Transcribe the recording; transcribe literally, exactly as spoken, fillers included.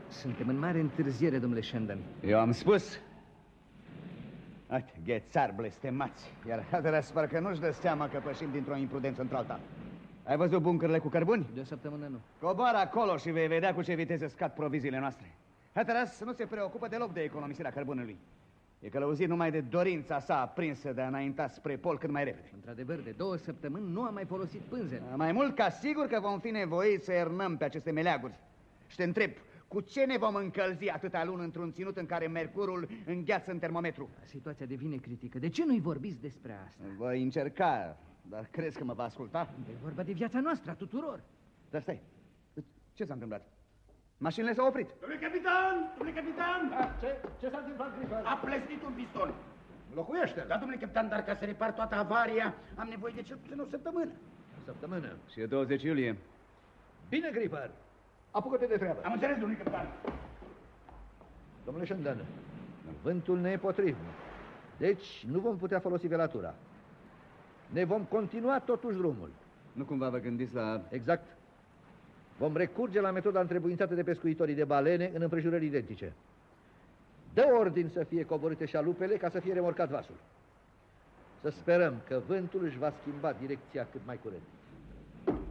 Suntem în mare întârziere, domnule Shandon. Eu am spus. Uite, ghețari blestemați. Iar Hatteras parcă nu-și dă seama că pășim dintr-o imprudență într-alta. Ai văzut buncările cu cărbuni? De o săptămână nu. Coboară acolo și vei vedea cu ce viteză scad proviziile noastre. Hatteras nu se preocupă deloc de economisirea cărbunului. E călăuzit numai de dorința sa aprinsă de a înainta spre pol cât mai repede. Într-adevăr, de două săptămâni nu am mai folosit pânzele. Mai mult ca sigur că vom fi nevoiți să ernăm pe aceste meleaguri. Și te întreb, cu ce ne vom încălzi atâta lună într-un ținut în care mercurul îngheață în termometru? Situația devine critică. De ce nu-i vorbiți despre asta? Voi încerca, dar crezi că mă va asculta? E vorba de viața noastră, a tuturor. Dar stai, ce s-a întâmplat? Mașinile s-au oprit. Domnule capitan! Domnule capitan! Da, ce ce s-a întâmplat, Clifford? A plesnit un piston. Locuiește-l. Da, domnule capitan, dar ca să repar toată avaria, am nevoie de cel puțin o săptămână. O săptămână. Și e douăzeci iulie. Bine, Clifford. Apucă-te de treabă. Am înțeles, domnule capitan. Domnule Shandon, vântul ne e potrivnic. Deci nu vom putea folosi velatura. Ne vom continua totuși drumul. Nu cumva vă gândiți la... Exact. Vom recurge la metoda întrebuințată de pescuitorii de balene în împrejurări identice. Dă ordin să fie coborâte șalupele ca să fie remorcat vasul. Să sperăm că vântul își va schimba direcția cât mai curând.